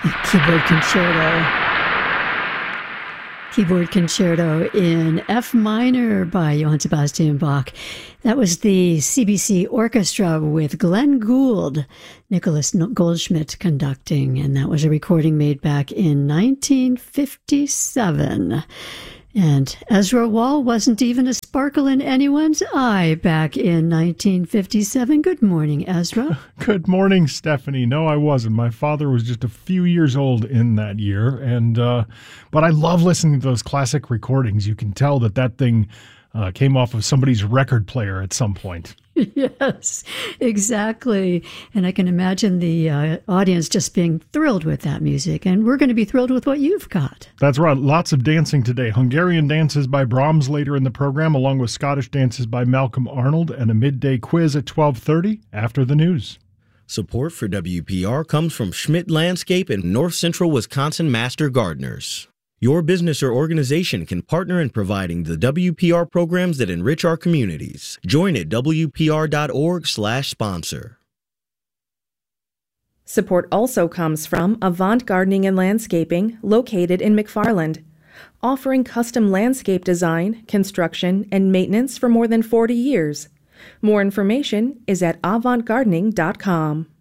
Keyboard Concerto. Keyboard Concerto in F minor by Johann Sebastian Bach. That was the CBC Orchestra with Glenn Gould, Nicholas Goldschmidt conducting, and that was a recording made back in 1957. And Ezra Wall wasn't even a sparkle in anyone's eye back in 1957. Good morning, Ezra. Good morning, Stephanie. No, I wasn't. My father was just a few years old in that year, and but I love listening to those classic recordings. You can tell that thing came off of somebody's record player at some point. Yes, exactly. And I can imagine the audience just being thrilled with that music. And we're going to be thrilled with what you've got. That's right. Lots of dancing today. Hungarian dances by Brahms later in the program, along with Scottish dances by Malcolm Arnold, and a midday quiz at 12:30 after the news. Support for WPR comes from Schmidt Landscape and North Central Wisconsin Master Gardeners. Your business or organization can partner in providing the WPR programs that enrich our communities. Join at WPR.org/sponsor. Support also comes from Avant Gardening and Landscaping, located in McFarland, offering custom landscape design, construction, and maintenance for more than 40 years. More information is at avantgardening.com.